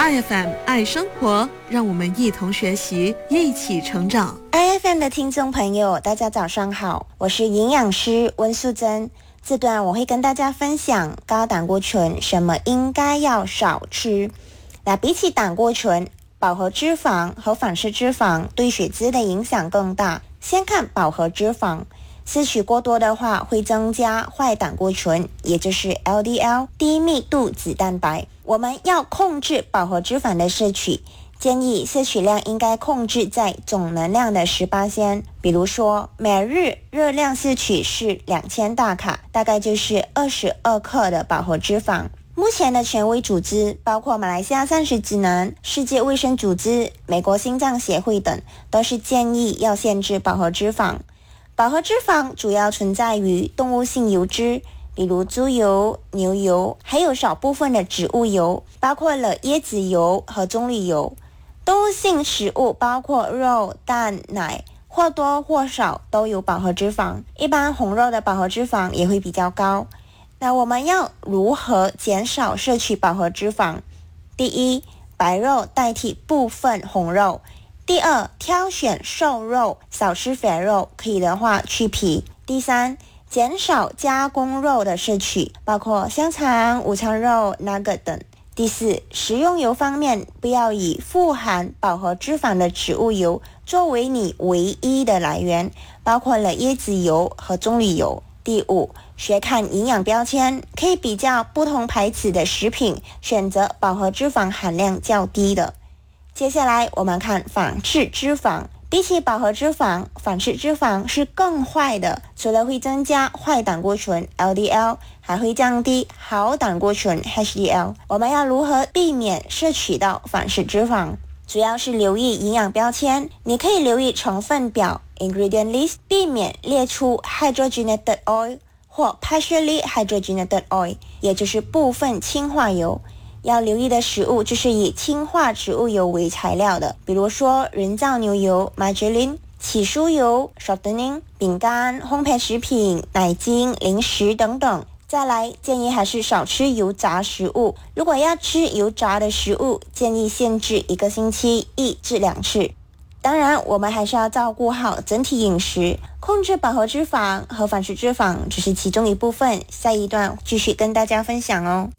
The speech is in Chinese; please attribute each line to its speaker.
Speaker 1: IFM 爱生活，让我们一同学习，一起成长。
Speaker 2: IFM 的听众朋友大家早上好，我是营养师温素珍。这段我会跟大家分享高胆固醇什么应该要少吃。那比起胆固醇，饱和脂肪和反式脂肪对血脂的影响更大。先看饱和脂肪，摄取过多的话会增加坏胆固醇，也就是 LDL 低密度脂蛋白。我们要控制饱和脂肪的摄取，建议摄取量应该控制在总能量的18%，比如说每日热量摄取是2000大卡，大概就是22克的饱和脂肪。目前的权威组织包括马来西亚膳食指南、世界卫生组织、美国心脏协会等，都是建议要限制饱和脂肪。饱和脂肪主要存在于动物性油脂，比如猪油、牛油，还有少部分的植物油，包括了椰子油和棕榈油。动物性食物包括肉、蛋、奶，或多或少都有饱和脂肪，一般红肉的饱和脂肪也会比较高。那我们要如何减少摄取饱和脂肪？第一，白肉代替部分红肉。第二，挑选瘦肉，少吃肥肉，可以的话去皮。第三，减少加工肉的摄取，包括香肠、午餐肉、nugget 等。第四，食用油方面，不要以富含饱和脂肪的植物油作为你唯一的来源，包括了椰子油和棕榈油。第五，学看营养标签，可以比较不同牌子的食品，选择饱和脂肪含量较低的。接下来我们看反式脂肪。比起饱和脂肪，反式脂肪是更坏的，除了会增加坏胆固醇 LDL， 还会降低好胆固醇 HDL。 我们要如何避免摄取到反式脂肪？主要是留意营养标签，你可以留意成分表 ingredient list， 避免列出 hydrogenated oil 或 partially hydrogenated oil， 也就是部分氢化油。要留意的食物就是以氢化植物油为材料的，比如说人造牛油 margarine、 起酥油 shortening、 饼干、烘焙食品、奶精、零食等等。再来，建议还是少吃油炸食物，如果要吃油炸的食物，建议限制1个星期1至2次。当然，我们还是要照顾好整体饮食，控制饱和脂肪和反式脂肪只是其中一部分，下一段继续跟大家分享哦。